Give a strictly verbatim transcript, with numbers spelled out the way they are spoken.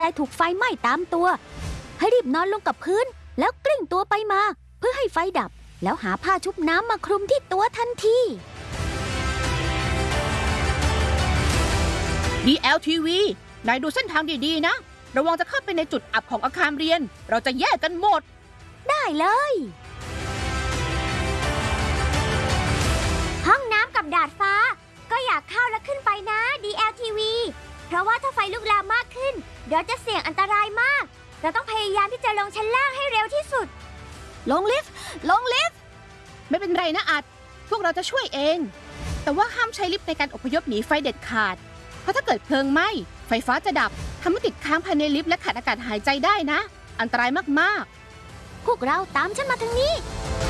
ได้ถูกไฟไหม้ตามตัวให้รีบนอนลงกับพื้นแล้วกลิ้งตัวไปมาเพื่อให้ไฟดับแล้วหาผ้าชุบน้ำมาคลุมที่ตัวทันทีดี แอล ที วี นายดูเส้นทางดีๆนะระวังจะเข้าไปในจุดอับของอาคารเรียนเราจะแยกกันหมดได้เลยห้องน้ำกับดาดฟ้าก็อยากเข้าและขึ้นไปนะ ดี แอล ที วี เพราะว่าถ้าไฟลุกลามมากขึ้นเดี๋ยวจะเสี่ยงอันตรายมากเราต้องพยายามที่จะลงชั้นล่างให้เร็วที่สุดลงลิฟต์ลงลิฟต์ไม่เป็นไรนะอัดพวกเราจะช่วยเองแต่ว่าห้ามใช้ลิฟต์ในการอพยพหนีไฟเด็ดขาดเพราะถ้าเกิดเพลิงไหม้ไฟฟ้าจะดับทำให้ติดค้างภายในลิฟต์และขาดอากาศหายใจได้นะอันตรายมากๆพวกเราตามฉันมาทางนี้